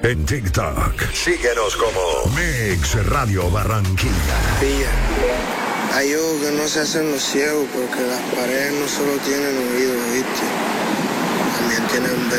En TikTok, síguenos como Mix Radio Barranquilla. Hay ojos que no se hacen los ciegos porque las paredes no solo tienen oídos, ¿viste? También tienen